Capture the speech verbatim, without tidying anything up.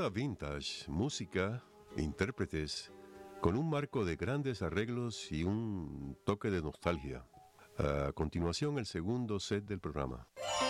Música vintage, música, intérpretes, con un marco de grandes arreglos y un toque de nostalgia. A continuación, el segundo set del programa.